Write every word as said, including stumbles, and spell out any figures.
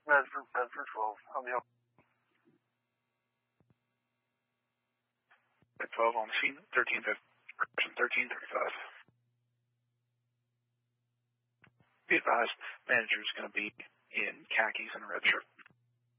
Medford, Medford twelve. On the twelve on the scene, thirteen thirty-five. Be advised, manager's going to be in khakis and a red shirt.